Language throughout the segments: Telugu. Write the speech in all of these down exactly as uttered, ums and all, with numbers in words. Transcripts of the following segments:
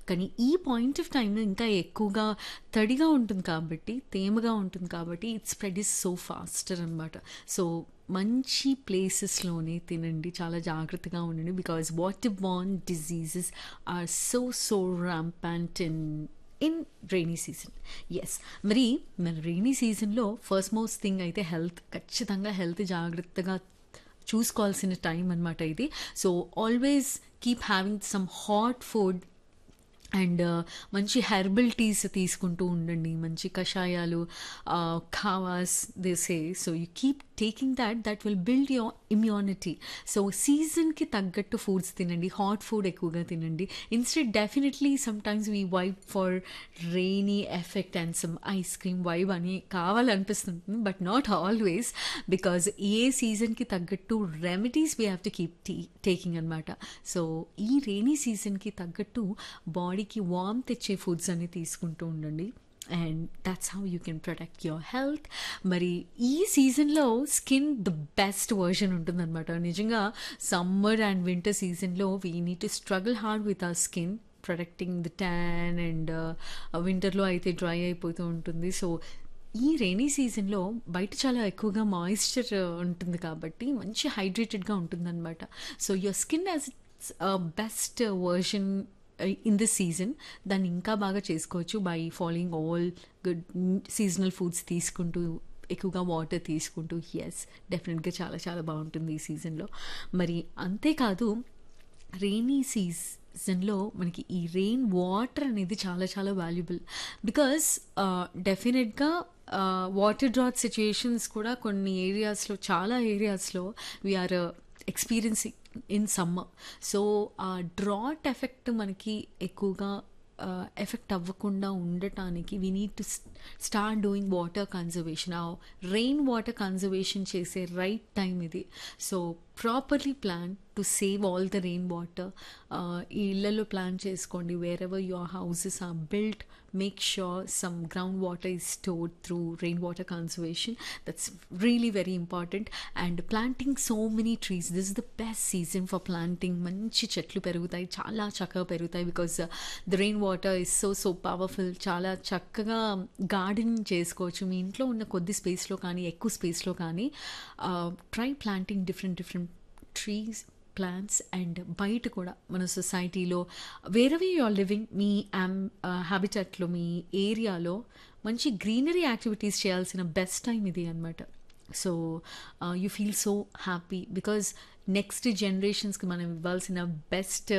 కానీ ఈ పాయింట్ ఆఫ్ టైంలో ఇంకా ఎక్కువగా తడిగా ఉంటుంది కాబట్టి, తేమగా ఉంటుంది కాబట్టి it spread is so faster అనమాట. సో మంచి ప్లేసెస్లోనే తినండి, చాలా జాగ్రత్తగా ఉండండి. Because water born diseases are so so ర్యాంపాంట్ in in rainy season. Yes, మరి మన రైనీ సీజన్లో ఫస్ట్ మోస్ట్ థింగ్ అయితే హెల్త్. ఖచ్చితంగా హెల్త్ జాగ్రత్తగా చూసుకోవాల్సిన టైం అనమాట ఇది. So always keep having some hot food and మంచి హెర్బల్ టీస్ తీసుకుంటూ ఉండండి, మంచి కషాయాలు, ఖావాస్ దిసే. So you keep taking that, that will build your immunity. So సీజన్కి తగ్గట్టు ఫుడ్స్ తినండి, హాట్ ఫుడ్ ఎక్కువగా తినండి. Instead definitely sometimes we vibe for rainy effect and some ice cream vibe అని కావాలనిపిస్తుంది, బట్ నాట్ ఆల్వేస్. బికాజ్ ఏ సీజన్కి తగ్గట్టు remedies we have to keep taking అనమాట. సో ఈ రెయినీ సీజన్కి తగ్గట్టు బాడీకి వార్మ్ తెచ్చే ఫుడ్స్ అన్ని తీసుకుంటూ ఉండండి. And that's how you can protect your health. మరి ఈ సీజన్లో స్కిన్ ద బెస్ట్ వర్షన్ ఉంటుందన్నమాట. నిజంగా సమ్మర్ అండ్ వింటర్ సీజన్లో we need to struggle hard with our skin, protecting the tan. And వింటర్లో అయితే డ్రై అయిపోతూ ఉంటుంది. సో ఈ రైనీ సీజన్లో బయట చాలా ఎక్కువగా మాయిశ్చర్ ఉంటుంది కాబట్టి మంచి హైడ్రేటెడ్గా ఉంటుందన్నమాట. So your skin as it's best version in this season. దాన్ని ఇంకా బాగా చేసుకోవచ్చు by following all good seasonal foods తీసుకుంటూ, ఎక్కువగా వాటర్ తీసుకుంటూ. ఎస్, డెఫినెట్గా చాలా చాలా బాగుంటుంది ఈ సీజన్లో. మరి అంతేకాదు రెయినీ సీజన్లో మనకి ఈ రెయిన్ వాటర్ అనేది చాలా చాలా వాల్యుబుల్. బికాస్ డెఫినెట్గా వాటర్ డ్రాట్ సిచ్యుయేషన్స్ కూడా కొన్ని ఏరియాస్లో, చాలా ఏరియాస్లో we are experiencing in summer. So ఆ డ్రాట్ ఎఫెక్ట్ మనకి ఎక్కువగా ఎఫెక్ట్ అవ్వకుండా ఉండటానికి we need to start doing water conservation. ఆ రెయిన్ వాటర్ కన్జర్వేషన్ చేసే రైట్ టైం ఇది. So properly plan to save all the rain water. ఈ ఇళ్లలో ప్లాన్ చేసుకోండి. Wear ever your houses are built, make sure some groundwater is stored through rainwater conservation. That's really very important. And planting so many trees, this is the best season for planting. Manchi chetlu perugutayi, chaala chakkaga perugutayi, because uh, the rainwater is so so powerful. Chaala chakkaga gardening chesukochu మీ ఇంట్లో ఉన్న కొద్ది స్పేస్లో కానీ, ఎక్కువ స్పేస్లో కానీ. Try planting different different trees, plants. And బయట కూడా మన సొసైటీలో వేరే you are living, me yam హ్యాబిటాట్లో, మీ ఏరియాలో మంచి గ్రీనరీ యాక్టివిటీస్ చేయాల్సిన బెస్ట్ టైం ఇది అనమాట. So you feel so happy because next జనరేషన్స్కి మనం ఇవ్వాల్సిన బెస్ట్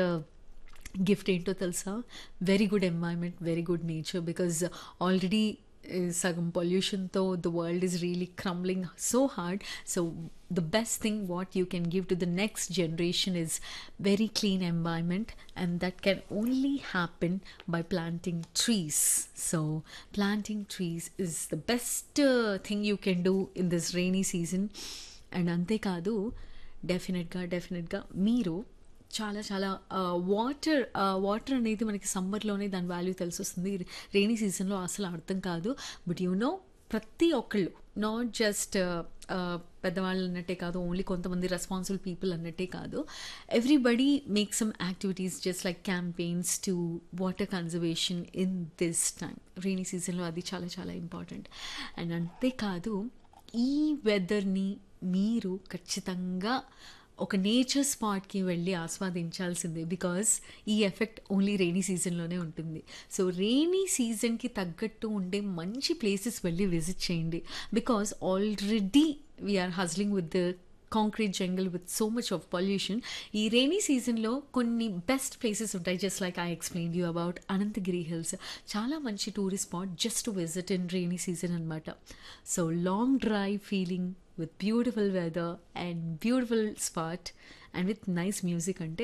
గిఫ్ట్ ఏంటో తెలుసా? Very good environment, very good nature. Because already సగం పొల్యూషన్తో the world is really క్రమ్లింగ్ so hard. So the best thing what you can give to the next generation is very clean environment, and that can only happen by planting trees. So planting trees is the best uh, thing you can do in this rainy season. And ante kaadu, definitely definitely meeru చాలా చాలా వాటర్ వాటర్ అనేది మనకి సమ్మర్లోనే దాని వాల్యూ తెలిసి వస్తుంది, రెయినీ సీజన్లో అసలు అర్థం కాదు. బట్ యు నో, ప్రతి ఒక్కళ్ళు, నాట్ జస్ట్ పెద్దవాళ్ళు అన్నట్టే కాదు, ఓన్లీ కొంతమంది రెస్పాన్సిబుల్ పీపుల్ అన్నట్టే కాదు, everybody make some activities just like campaigns to water conservation in this time. Rainy సీజన్లో అది చాలా చాలా ఇంపార్టెంట్. అండ్ అంతేకాదు ఈ వెదర్ని మీరు ఖచ్చితంగా ఒక నేచర్ స్పాట్కి వెళ్ళి ఆస్వాదించాల్సిందే. బికాజ్ ఈ ఎఫెక్ట్ ఓన్లీ రెయినీ సీజన్లోనే ఉంటుంది. సో రెయినీ సీజన్కి తగ్గట్టు ఉండే మంచి ప్లేసెస్ వెళ్ళి విజిట్ చేయండి. Because already we are హజ్లింగ్ with the concrete jungle with so much of pollution. ఈ రెయినీ సీజన్లో కొన్ని బెస్ట్ ప్లేసెస్ ఉంటాయి, just like I explain you about Anantagiri hills. చాలా మంచి tourist spot just to visit in rainy season అనమాట. So long drive feeling with beautiful weather and beautiful spot and with nice music అంటే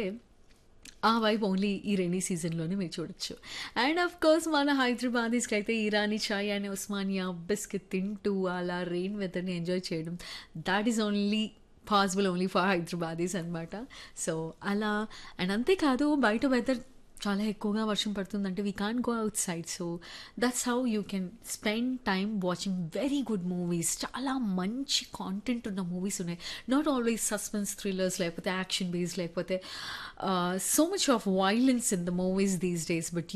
ఆ వైబ్ ఓన్లీ ఈ రెయినీ సీజన్లోనే మీరు చూడొచ్చు. అండ్ ఆఫ్ కోర్స్ మన హైదరాబాదీస్కి అయితే ఇరానీ చాయ్ అండ్ ఉస్మానియా బిస్కెట్ తింటూ అలా రెయిన్ వెదర్ని ఎంజాయ్ చేయడం, that is only possible only for Hyderabadis అనమాట. సో అలా. అండ్ అంతేకాదు బయట వెదర్ చాలా ఎక్కువగా వర్షం పడుతుందంటే we can't go out side. So that's how you can spend time watching very good movies. చాలా మంచి కాంటెంట్ ఉన్న మూవీస్ ఉన్నాయి, నాట్ ఆల్వేస్ సస్పెన్స్ థ్రిల్లర్స్, లేకపోతే యాక్షన్ బేస్డ్, లేకపోతే so much of violence in the movies these days. But